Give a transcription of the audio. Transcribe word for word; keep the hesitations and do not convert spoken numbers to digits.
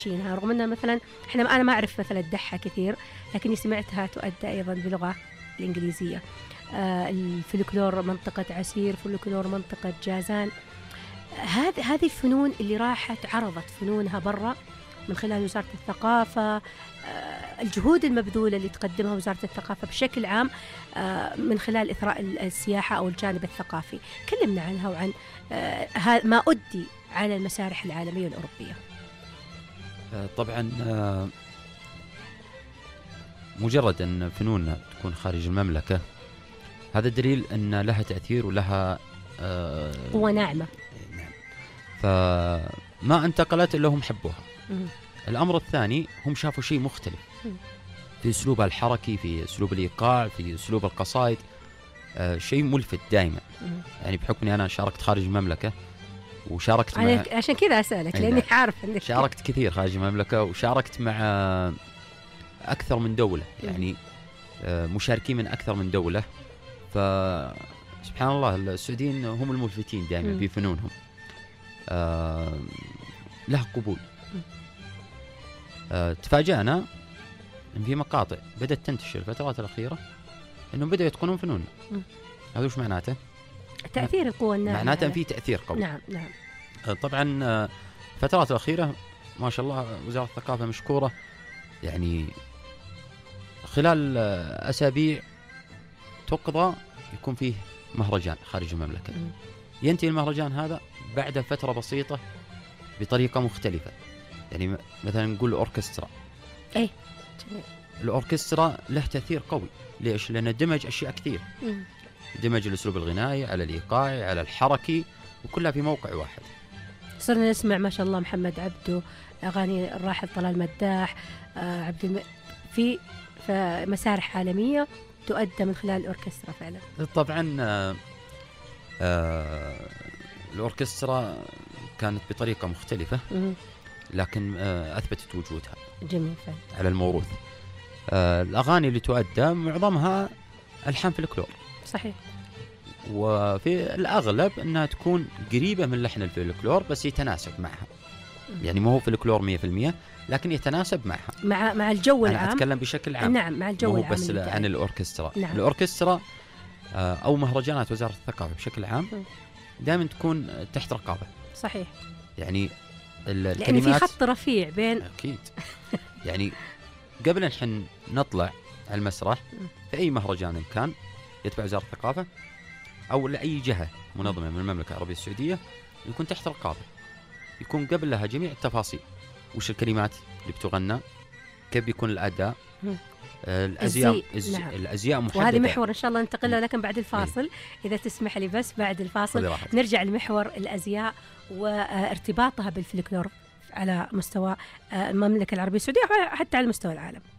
رغم أنها مثلا إحنا أنا ما أعرف مثلا الدحة كثير، لكني سمعتها تؤدى أيضا بلغة الإنجليزية. آه الفلكلور منطقة عسير، فلكلور منطقة جازان. هذه هذه الفنون اللي راحت عرضت فنونها برا من خلال وزارة الثقافة. آه الجهود المبذولة اللي تقدمها وزارة الثقافة بشكل عام آه من خلال إثراء السياحة أو الجانب الثقافي، كلمنا عنها وعن آه ما أدي على المسارح العالمية والأوروبية. طبعا مجرد أن فنوننا تكون خارج المملكة هذا دليل أن لها تأثير ولها قوة ناعمة. نعم. فما انتقلت إلا هم حبوها. م- الأمر الثاني هم شافوا شيء مختلف م- في أسلوبها الحركي، في أسلوب الإيقاع، في أسلوب القصائد، شيء ملفت دائما. م- يعني بحكمني أنا شاركت خارج المملكة وشاركت مع عشان كذا أسألك لأني عارف إنك شاركت كثير خارج المملكة، وشاركت مع أكثر من دولة، يعني مشاركين من أكثر من دولة. فسبحان الله السعوديين هم الملفتين دائما في فنونهم. آه له قبول. آه تفاجأنا إن في مقاطع بدأت تنتشر الفترات الأخيرة إنهم بدأوا يتقنون فنوننا. هذا وش معناته؟ تأثير القوة الناعمة، معناته في تأثير قوي. نعم نعم. طبعا الفترات الأخيرة ما شاء الله وزارة الثقافة مشكورة، يعني خلال أسابيع تقضى يكون فيه مهرجان خارج المملكة. م. ينتهي المهرجان هذا بعد فترة بسيطة بطريقة مختلفة. يعني مثلا نقول أوركسترا. أي الأوركسترا له تأثير قوي. ليش؟ لأنه دمج أشياء كثير. م. دمج الأسلوب الغنائي على الإيقاعي على الحركي وكلها في موقع واحد. صرنا نسمع ما شاء الله محمد عبده، أغاني الراحل طلال مداح، آه عبد الم... في مسارح عالمية تؤدى من خلال الأوركسترا فعلا. طبعا آه آه الأوركسترا كانت بطريقة مختلفة م- لكن آه أثبتت وجودها. جميل فعلا. على الموروث. آه الأغاني اللي تؤدى معظمها ألحان فلكلور. صحيح. وفي الأغلب أنها تكون قريبة من لحن الفلكلور بس يتناسب معها. يعني ما هو فلكلور مية في المية لكن يتناسب معها مع مع الجو العام. أنا أتكلم بشكل عام. نعم مع الجو العام. بس عن الأوركسترا. نعم. الأوركسترا أو مهرجانات وزارة الثقافة بشكل عام دائما تكون تحت رقابة. صحيح. يعني لأن في خط رفيع بين. أكيد. يعني قبل نحن نطلع على المسرح في أي مهرجان كان يتبع وزارة الثقافة أو لأي جهة منظمة من المملكة العربية السعودية يكون تحت رقابة، يكون قبل لها جميع التفاصيل، وش الكلمات اللي بتغنى، كيف بيكون الأداء، آه الأزياء الز... نعم. الأزياء محددة. وهذه محور إن شاء الله ننتقل له لكن بعد الفاصل. إذا تسمح لي بس بعد الفاصل نرجع لمحور الأزياء وارتباطها بالفلكلور على مستوى المملكة العربية السعودية وحتى على مستوى العالم.